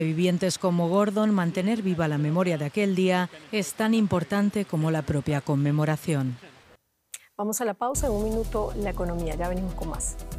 Vivientes como Gordon, mantener viva la memoria de aquel día es tan importante como la propia conmemoración. Vamos a la pausa, en un minuto la economía, ya venimos con más.